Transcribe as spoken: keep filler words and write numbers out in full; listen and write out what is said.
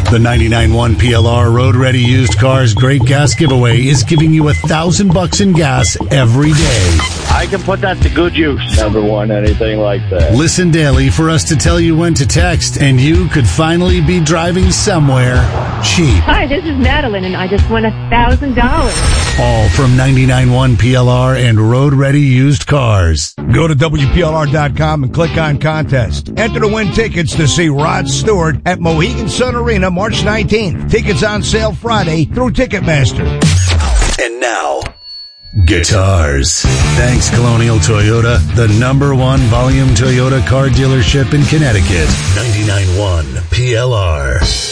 The ninety-nine point one P L R Road Ready Used Cars Great Gas Giveaway is giving you a thousand bucks in gas every day. I can put that to good use. Never won anything like that. Listen daily for us to tell you when to text, and you could finally be driving somewhere cheap. Hi, this is Madeline, and I just won a thousand dollars. All from ninety-nine point one P L R and Road Ready Used Cars. Go to W P L R dot com and click on contest. Enter to win tickets to see Rod Stewart at Mohegan Sun Arena March nineteenth. Tickets on sale Friday through Ticketmaster. And now, guitars. Thanks, Colonial Toyota, the number one volume Toyota car dealership in Connecticut. ninety-nine point one P L R.